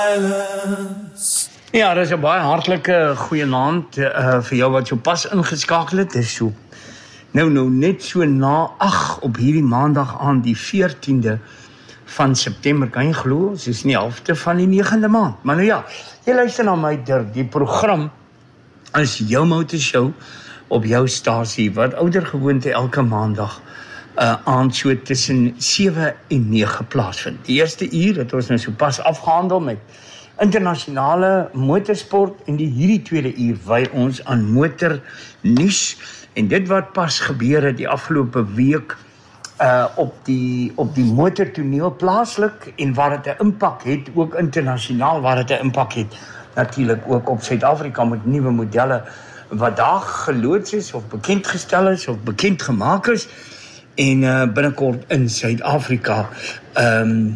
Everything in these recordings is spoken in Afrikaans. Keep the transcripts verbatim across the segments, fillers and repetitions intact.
Ja, dis 'n baie hartlike goeienaand uh, vir jou wat so pas ingeskakel het. Dis so nou nou net so na ag op hierdie maandag aan die veertiende van September. Kan jy glo? Dit is nie halfte van die negende maand. Maar nou ja, jy luister na my Dirk. Die program is jou motorshow op jou stasie wat ouer gewoonte elke maandag uh, aand so tussen sewe en nege plaasvind. Die eerste uur het ons nou so pas afgehandel met internasionale motorsport en die hierdie tweede uur wy ons aan motornuus en dit wat pas gebeur het die afgelope week uh, op die op die motortoneel plaaslik en waar dit 'n impak het ook internasionaal waar dit 'n impak het natuurlik ook op Suid-Afrika met nuwe modelle wat daar geloods is of bekend gestel is of bekend gemaak is en uh, binnekort in Suid-Afrika ehm um,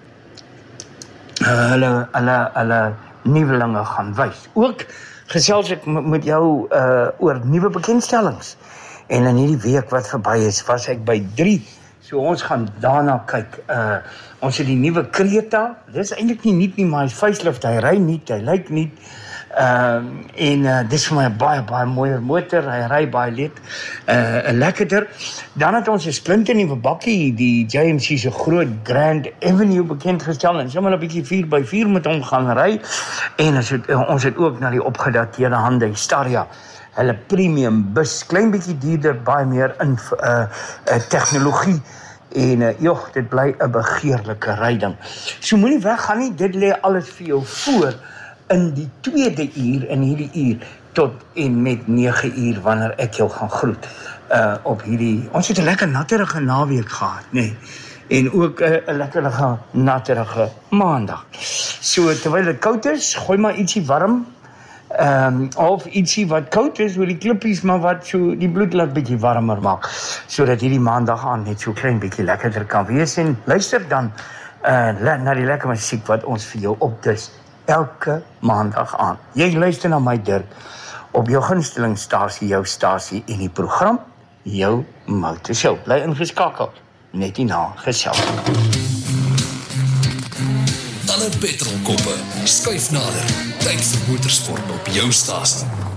Uh, hulle hulle hulle nuwelinge gaan wys. Ook gesels ek met jou uh, oor nuwe bekendstellings. En in hierdie week wat verby is, was ek by drie. So ons gaan daarna kyk. Uh, ons het die nuwe Creta. Dis eintlik nie nuut nie, maar hy facelift, hy ry nie, hy lyk nie. Uh, en uh, dis vir my 'n baie baie mooier motor. Hy ry baie lekker, uh, lekkerder. Dan het ons 'n splinternuwe bakkie, die J M C se groot Grand Avenue bekend gestel en sommer 'n bietjie vier by vier met hom gaan ry. En ons het, uh, ons het ook na die opgedateerde Hyundai Staria, hulle premium bus, klein bietjie duurder, baie meer in uh, uh, tegnologie. En uh, joh, dit bly 'n begeerlike ryding. So moenie weggaan nie, dit lê alles vir jou voor in die tweede uur, in hierdie uur, tot en met nege uur, wanneer ek jou gaan groet, uh, op hierdie, ons het 'n lekker natterige naweek gehad, nee, en ook 'n uh, lekkerige natterige maandag. So, terwyl dit koud is, gooi maar ietsie warm, um, of ietsie wat koud is, oor die klippies, maar wat so die bloed laat bietjie warmer maak, so dat hierdie maandag aan net so klein bietjie lekkerder kan wees, en luister dan, uh, na die lekker musiek wat ons vir jou opdis, elke maandag aan. Jy luister na my Dirk op jou gunstelingstasie, jou stasie en die program, jou motorshow. Bly ingeskakel, net hierna gesels. Alle petrolkoppe, skuif nader, tyd vir motorsport op jou stasie.